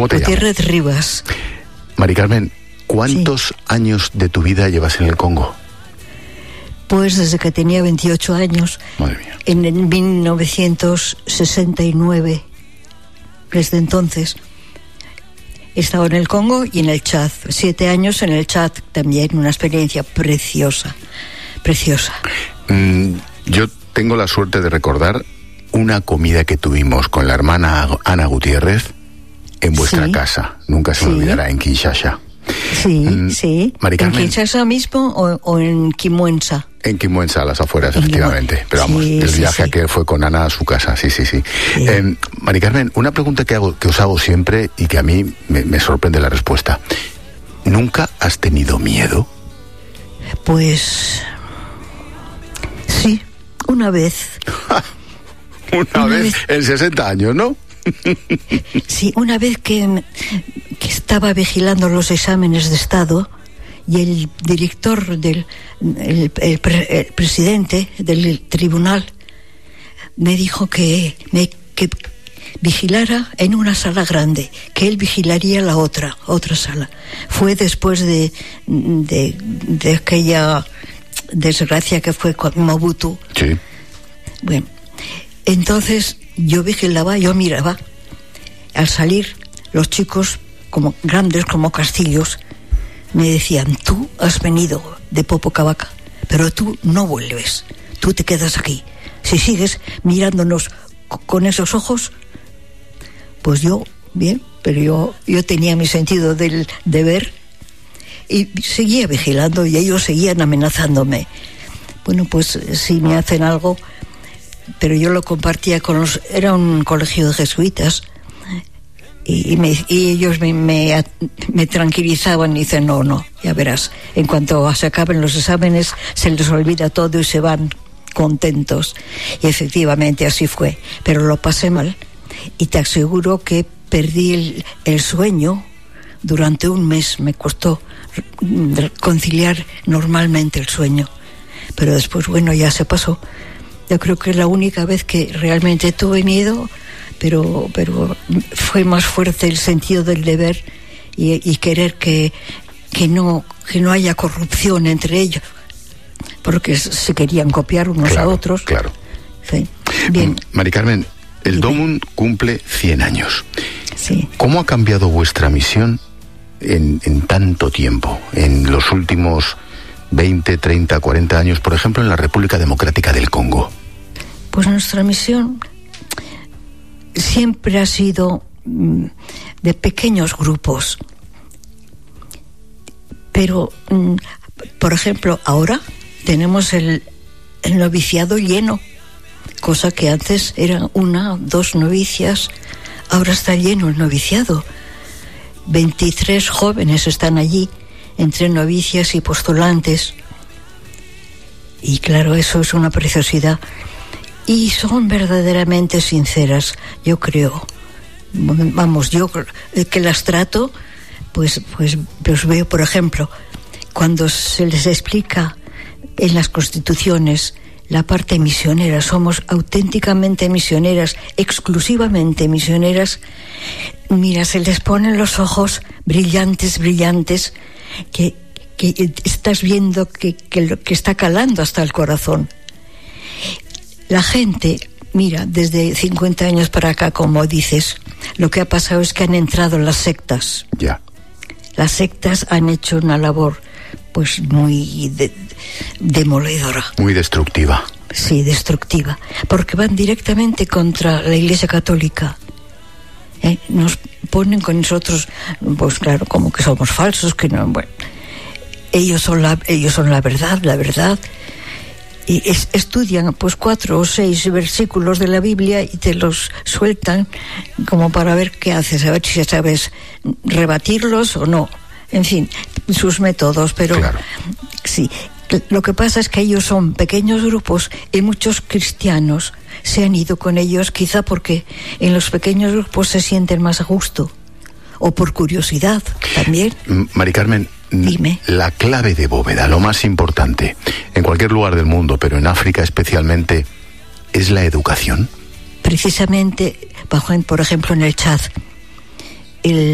¿Cómo te llamas? Gutiérrez Rivas. Mari Carmen, ¿cuántos años de tu vida llevas en el Congo? Pues desde que tenía 28 años. Madre mía. En 1969. Desde entonces he estado en el Congo y en el Chad. 7 años en el Chad también, una experiencia preciosa. Yo tengo la suerte de recordar una comida que tuvimos con la hermana Ana Gutiérrez en vuestra casa. Nunca se me olvidará, en Kinshasa. Sí. Mari Carmen, ¿En Kinshasa mismo o en Kimwenza? En Kimwenza, a las afueras, efectivamente. Pero vamos, el viaje aquel fue con Ana a su casa, sí. Mari Carmen, una pregunta que os hago siempre y que a mí me sorprende la respuesta. ¿Nunca has tenido miedo? Pues sí, una vez. una vez en 60 años, ¿no? Sí, una vez que estaba vigilando los exámenes de Estado y el director el presidente del tribunal me dijo que vigilara en una sala grande, que él vigilaría la otra sala. Fue después de aquella desgracia que fue con Mobutu. Sí. Bueno, entonces yo vigilaba, yo miraba. Al salir, los chicos, como grandes como castillos, me decían: tú has venido de Popocavaca, pero tú no vuelves, tú te quedas aquí. Si sigues mirándonos con esos ojos, pues yo, bien, pero yo tenía mi sentido del deber y seguía vigilando y ellos seguían amenazándome. Bueno, pues si me hacen algo, pero yo lo compartía era un colegio de jesuitas, y ellos me tranquilizaban y dicen: no, ya verás, en cuanto se acaben los exámenes se les olvida todo y se van contentos. Y efectivamente así fue, pero lo pasé mal y te aseguro que perdí el sueño. Durante un mes me costó conciliar normalmente el sueño, pero después, bueno, ya se pasó. Yo creo que es la única vez que realmente tuve miedo, pero fue más fuerte el sentido del deber y querer que no haya corrupción entre ellos, porque se querían copiar unos a otros. Claro. Sí. Bien. Mari Carmen, el DOMUN cumple 100 años. Sí. ¿Cómo ha cambiado vuestra misión en tanto tiempo, en los últimos 20, 30, 40 años, por ejemplo, en la República Democrática del Congo? Pues nuestra misión siempre ha sido de pequeños grupos. Pero, por ejemplo, ahora tenemos el noviciado lleno, cosa que antes eran 1 o 2 novicias, ahora está lleno el noviciado. 23 jóvenes están allí, entre novicias y postulantes. Y claro, eso es una preciosidad. Y son verdaderamente sinceras, yo creo. Vamos, yo que las trato, pues veo, por ejemplo, cuando se les explica en las constituciones la parte misionera, somos auténticamente misioneras, exclusivamente misioneras. Mira, se les ponen los ojos brillantes, que estás viendo que está calando hasta el corazón. La gente, mira, desde 50 años para acá, como dices, lo que ha pasado es que han entrado las sectas. Ya. Las sectas han hecho una labor, pues, muy demoledora. Muy destructiva. Sí, destructiva. Porque van directamente contra la Iglesia Católica. Nos ponen con nosotros, pues claro, como que somos falsos, que no, bueno. Ellos son la verdad. Y estudian pues 4 o 6 versículos de la Biblia y te los sueltan como para ver qué haces, a ver si sabes rebatirlos o no. En fin, sus métodos, pero claro. Sí. Lo que pasa es que ellos son pequeños grupos y muchos cristianos se han ido con ellos, quizá porque en los pequeños grupos se sienten más a gusto, o por curiosidad también. Mari Carmen, dime. La clave de Bóveda, lo más importante, en cualquier lugar del mundo, pero en África especialmente, ¿es la educación? Precisamente, por ejemplo, en el Chad,